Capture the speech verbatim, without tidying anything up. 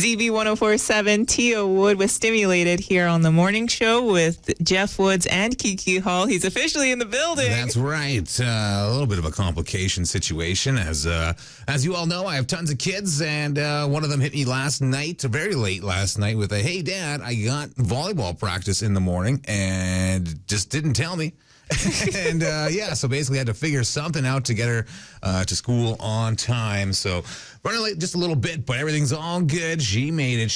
Z B one oh four point seven, Tia Wood was stimulated here on the morning show with Jeff Woods and Kiki Hall. He's officially in the building. That's right. Uh, a little bit of a complication situation. As uh, as you all know, I have tons of kids, and uh, one of them hit me last night, very late last night, with a, hey, Dad, I got volleyball practice in the morning, and just didn't tell me. and uh, yeah, so basically I had to figure something out to get her uh, to school on time. So running late just a little bit, but everything's all good. She made it.